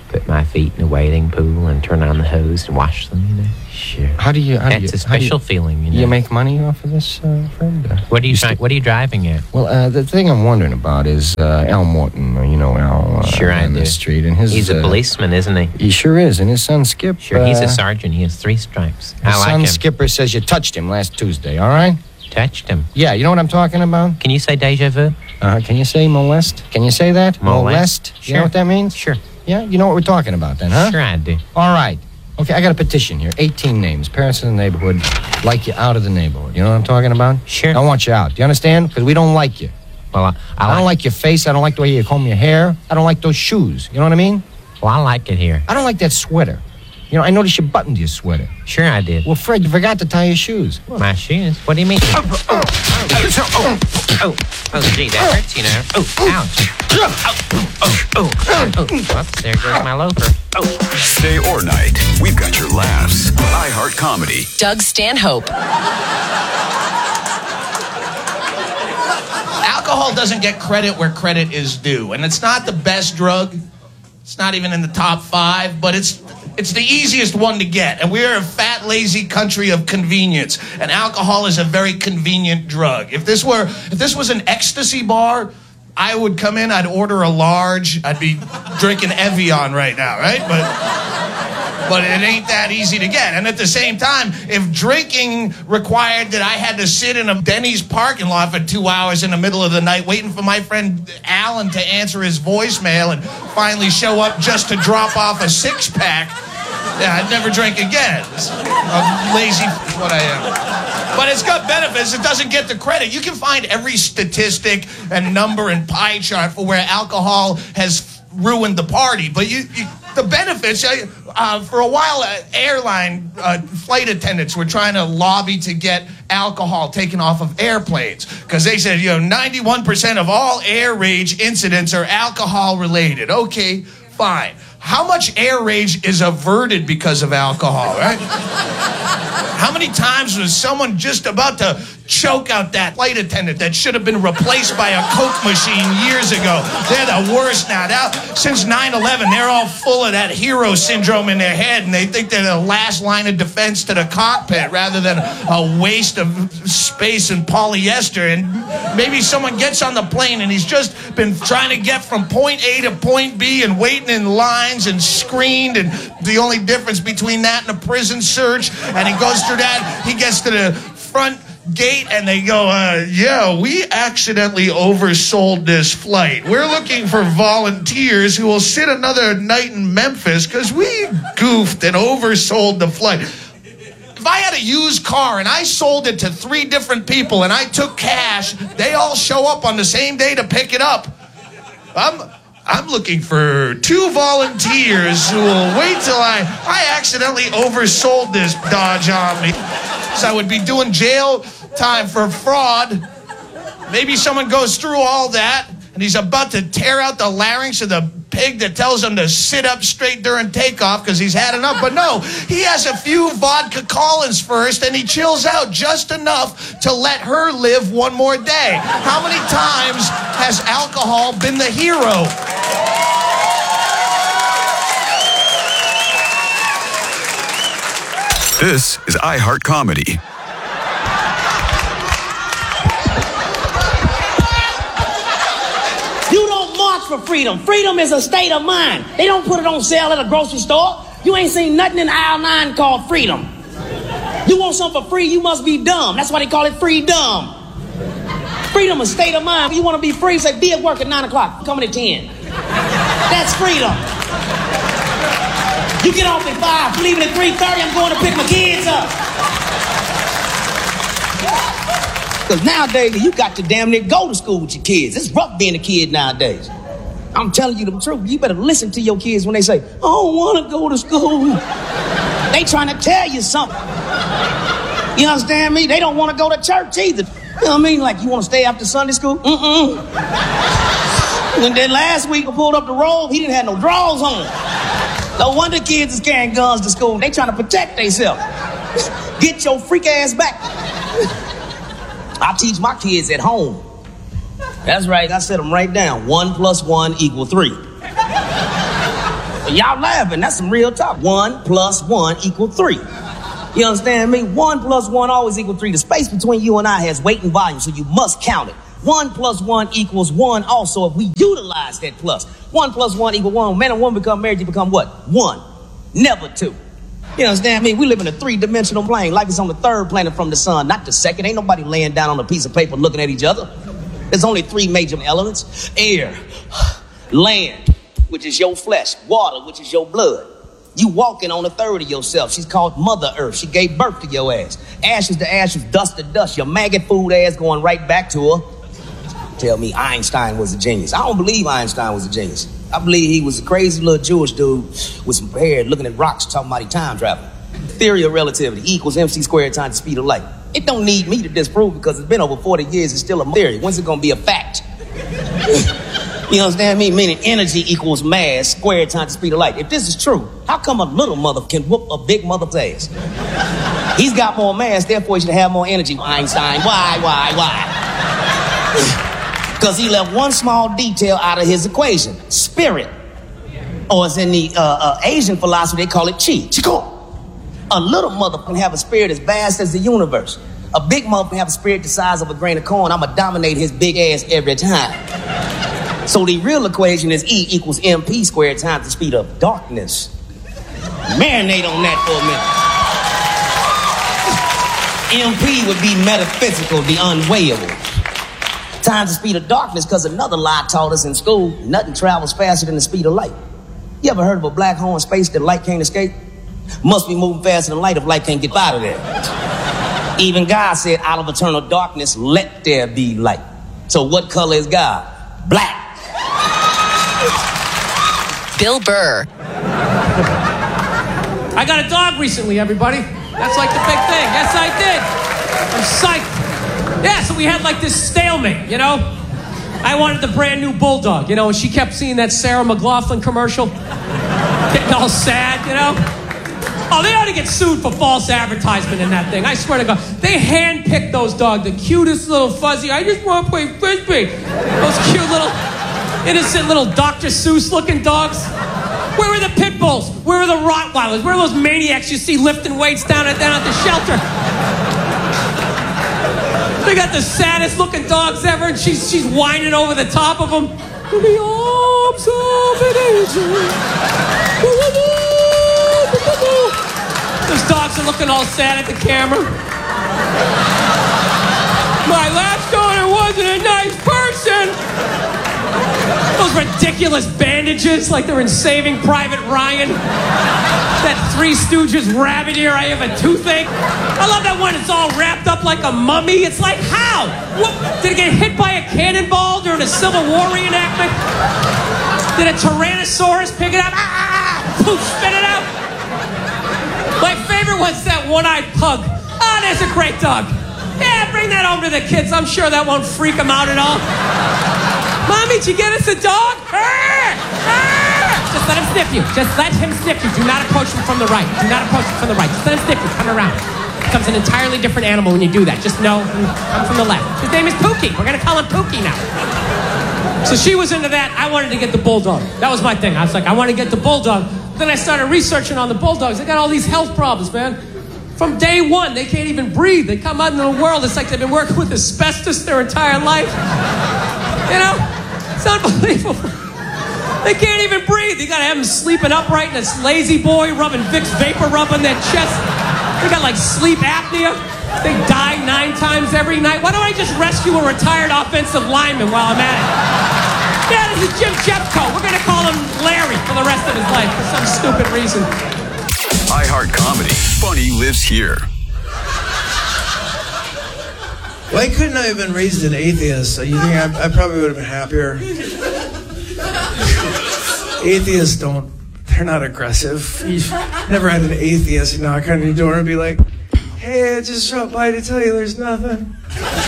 put my feet in a wading pool and turn on the hose and wash them, you know. Sure. How do you? How That's do you, a special do you, feeling, you know. You make money off of this, uh, Fred? Uh, What are you, you trying, st- What are you driving at? Well, uh, the thing I'm wondering about is uh, Al Morton. uh, You know Al. Uh, Sure, I on do. the street, and his. He's a uh, policeman, isn't he? He sure is, and his son Skip. Sure, he's uh, a sergeant. He has three stripes. His I like son him. Skipper says you touched him last Tuesday. All right. Touched him. Yeah, you know what I'm talking about. Can you say deja vu? Uh, can you say molest? Can you say that? Molest? You Sure. know what that means? Sure. Yeah, you know what we're talking about then, huh? Sure, I do. All right. Okay, I got a petition here. eighteen names. Parents in the neighborhood like you out of the neighborhood. You know what I'm talking about? Sure. I want you out. Do you understand? Because we don't like you. Well, I, I, I don't like, like your face. I don't like the way you comb your hair. I don't like those shoes. You know what I mean? Well, I like it here. I don't like that sweater. You know, I noticed you buttoned your sweater. Sure, I did. Well, Fred, you forgot to tie your shoes. My shoes? What do you mean? Oh, oh, oh, oh, oh, gee, that hurts, you know. Oh, ouch. Oh, oh, oh, oh. Whoops, there goes my loafer. Oh. Day or night, we've got your laughs. iHeart Comedy. Doug Stanhope. Alcohol doesn't get credit where credit is due, and it's not the best drug. It's not even in the top five, but it's it's the easiest one to get. And we're a fat, lazy country of convenience, and alcohol is a very convenient drug. If this were if this was an ecstasy bar, I would come in, I'd order a large, I'd be drinking Evian right now, right? But but it ain't that easy to get. And at the same time, if drinking required that I had to sit in a Denny's parking lot for two hours in the middle of the night waiting for my friend Alan to answer his voicemail and finally show up just to drop off a six-pack, yeah, I'd never drink again. I'm lazy is what I am. But it's got benefits. It doesn't get the credit. You can find every statistic and number and pie chart for where alcohol has ruined the party. But you, you the benefits, uh, for a while, uh, airline uh, flight attendants were trying to lobby to get alcohol taken off of airplanes because they said, you know, ninety-one percent of all air rage incidents are alcohol related. Okay, fine. How much air rage is averted because of alcohol, right? How many times was someone just about to choke out that flight attendant that should have been replaced by a Coke machine years ago? They're the worst now. now since nine eleven, they're all full of that hero syndrome in their head, and they think they're the last line of defense to the cockpit rather than a waste of space and polyester. And maybe someone gets on the plane and he's just been trying to get from point A to point B and waiting in lines and screened, and the only difference between that and a prison search, and he goes through that, he gets to the front gate and they go, uh, yeah, we accidentally oversold this flight. We're looking for volunteers who will sit another night in Memphis because we goofed and oversold the flight. If I had a used car and I sold it to three different people and I took cash, they all show up on the same day to pick it up. I'm... I'm looking for two volunteers who will wait till I, I accidentally oversold this Dodge Omni. So I would be doing jail time for fraud. Maybe someone goes through all that and he's about to tear out the larynx of the pig that tells him to sit up straight during takeoff because he's had enough. But no, he has a few vodka Collins first and he chills out just enough to let her live one more day. How many times has alcohol been the hero? This is iHeart Comedy. You don't march for freedom. Freedom is a state of mind. They don't put it on sale at a grocery store. You ain't seen nothing in aisle nine called freedom. You want something for free, you must be dumb. That's why they call it free dumb. Freedom is a state of mind. You want to be free, say be at work at nine o'clock, coming at ten. That's freedom. You get off at five, leaving at three thirty, I'm going to pick my kids up. Because nowadays, you got to damn near go to school with your kids. It's rough being a kid nowadays. I'm telling you the truth. You better listen to your kids when they say, I don't want to go to school. They trying to tell you something. You understand me? They don't want to go to church either. You know what I mean? Like, you want to stay after Sunday school? Mm-mm. And then last week, I pulled up the robe. He didn't have no drawers on. No wonder kids is carrying guns to school. They trying to protect themselves. Get your freak ass back. I teach my kids at home. That's right. I set them right down. One plus one equal three. Y'all laughing, that's some real talk. One plus one equal three. You understand me? One plus one always equal three. The space between you and I has weight and volume, so you must count it. One plus one equals one also if we utilize that plus. One plus one equal one. When man and woman become married, you become what? One. Never two. You understand me? We live in a three-dimensional plane. Life is on the third planet from the sun, not the second. Ain't nobody laying down on a piece of paper looking at each other. There's only three major elements. Air, land, which is your flesh, water, which is your blood. You walking on a third of yourself. She's called Mother Earth. She gave birth to your ass. Ashes to ashes, dust to dust. Your maggot food ass going right back to her. Tell me Einstein was a genius. I don't believe Einstein was a genius. I believe he was a crazy little Jewish dude with some hair looking at rocks talking about he time travel. Theory of relativity equals mc squared times the speed of light. It don't need me to disprove because it's been over forty years. It's still a theory. When's it going to be a fact? You understand me? Meaning energy equals mass squared times the speed of light. If this is true, how come a little mother can whoop a big mother's ass? He's got more mass, therefore he should have more energy. Einstein, why, why, why? Because he left one small detail out of his equation. Spirit. Or as in the uh, uh, Asian philosophy, they call it chi. Chico. A little mother can have a spirit as vast as the universe. A big mother can have a spirit the size of a grain of corn. I'm going to dominate his big ass every time. So the real equation is E equals mp squared times the speed of darkness. Marinate on that for a minute. M P would be metaphysical, the unweighable. Times the speed of darkness, because another lie taught us in school, nothing travels faster than the speed of light. You ever heard of a black hole in space that light can't escape? Must be moving faster than light if light can't get out of there. Even God said, out of eternal darkness, let there be light. So what color is God? Black. Bill Burr. I got a dog recently, everybody. That's like the big thing. Yes, I did. I'm psyched. Yeah, so we had like this stalemate, you know? I wanted the brand new bulldog, you know, and she kept seeing that Sarah McLachlan commercial. Getting all sad, you know? Oh, they ought to get sued for false advertisement in that thing. I swear to God. They handpicked those dogs, the cutest little fuzzy, I just want to play Frisbee. Those cute little, innocent little Doctor Seuss looking dogs. Where were the pit bulls? Where were the Rottweilers? Where are those maniacs you see lifting weights down at, down at the shelter? They got the saddest looking dogs ever, and she's, she's whining over the top of them. In the arms of an angel. Those dogs are looking all sad at the camera. My last owner wasn't a nice person. Those ridiculous bandages like they're in Saving Private Ryan. That Three Stooges rabbit ear, I have a toothache. I love that one, it's all wrapped up like a mummy. It's like, how? What? Did it get hit by a cannonball during a Civil War reenactment? Did a Tyrannosaurus pick it up? Ah, poof, spit it out. My favorite was that one-eyed pug. Oh, that's a great dog. Yeah, bring that home to the kids. I'm sure that won't freak them out at all. Mommy, did you get us a dog? Arr! Arr! Just let him sniff you. Just let him sniff you. Do not approach him from the right. Do not approach him from the right. Just let him sniff you. Come around. It becomes an entirely different animal when you do that. Just know, come from the left. His name is Pookie. We're going to call him Pookie now. So she was into that. I wanted to get the bulldog. That was my thing. I was like, I want to get the bulldog. Then I started researching on the bulldogs. They got all these health problems, man. From day one, they can't even breathe. They come out into the world. It's like they've been working with asbestos their entire life. You know? It's unbelievable. They can't even breathe. You gotta have them sleeping upright in this lazy boy, rubbing Vicks Vapor Rub on their chest. They got like sleep apnea. They die nine times every night. Why don't I just rescue a retired offensive lineman while I'm at it? Yeah, this is Jim Jeffco. We're gonna call him Larry for the rest of his life for some stupid reason. iHeart Comedy. Funny lives here. Why couldn't I have been raised an atheist? You think I, I probably would have been happier? Atheists don't, they're not aggressive. You've never had an atheist knock on your door and be like, hey, I just dropped by to tell you there's nothing.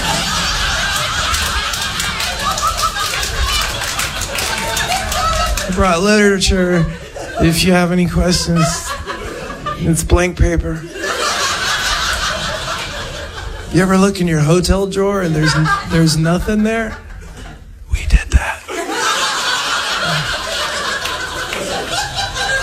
I brought literature. If you have any questions, it's blank paper. You ever look in your hotel drawer and there's there's nothing there? We did that.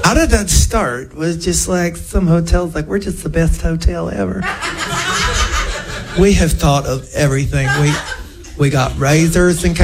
how did that start? Was just like some hotels, like, we're just the best hotel ever. We have thought of everything. We we got razors and